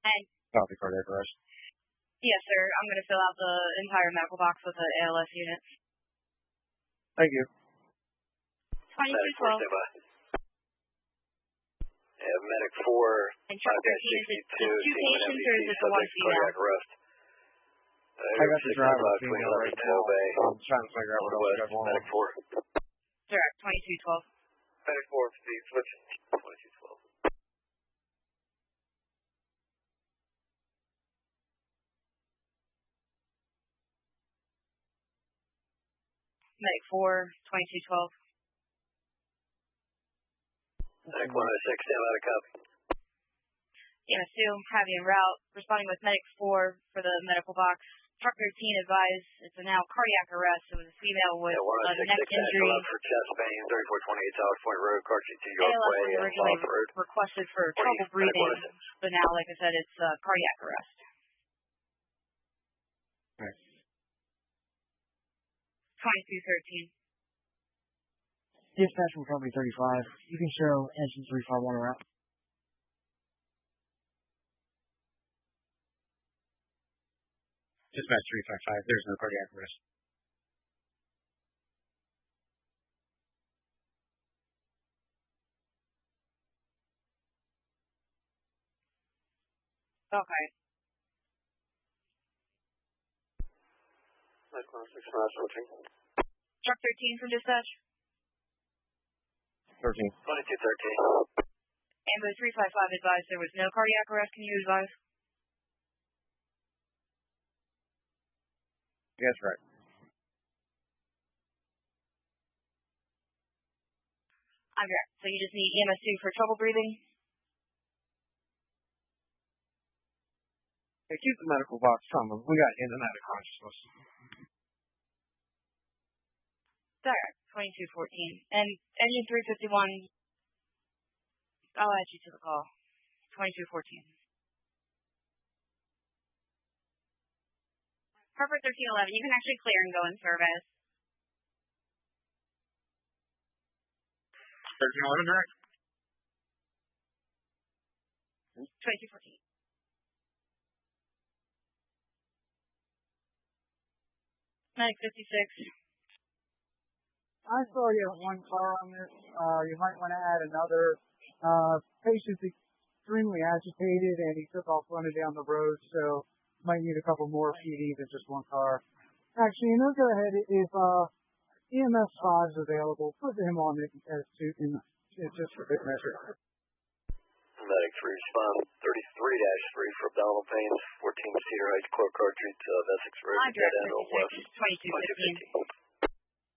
Copy, cardiac arrest. Yes, sir. I'm going to fill out the entire medical box with the ALS unit. Thank you. 2212. Medic 4, And truck 13, is it the 2 patients or is it the 1 female? Arrest. I got the driver female right now. I'm trying to figure out what else we got going on. Medic 4. Direct, 2212. Medic 4, please switch. 2212. Medic 4, 2212. Medic 106, stand by to copy. EMS 2, heavy en route, responding with Medic 4 for the medical box. Truck 13 advised it's a now cardiac arrest. It was a female with a neck injury. For chest pain, 3428 South Point Road, car G2 York ALS Way, was originally requested for trouble breathing, but now, like I said, it's cardiac arrest. Right. 2213. Dispatch from Company 35. You can show engine 351 around. Dispatch 355. There's no cardiac arrest. Okay. Medic 106, switching. Truck 13 from dispatch. 13. 2213. Ambulance 355 advised there was no cardiac arrest. Can you advise? Yes, right. I'm correct. So you just need EMS 2 for trouble breathing? Hey, keep the medical box coming. We got in and out of consciousness. Direct, 2214. And engine 351, I'll add you to the call. 2214. Perfect 1311, you can actually clear and go in service. 1311, direct. 2214. Medic 56. I saw you have one car on this. You might want to add another. Patient's extremely agitated and he took off running down the road, so might need a couple more PD than just one car. Actually, you know, go ahead. If EMS 5 is available, put him on it as just for good measure. Medic 3 respond 33-3 for abdominal pains, 14 Cedar Heights, Cloak Cartridge, Essex Road, dead end on west. 2215.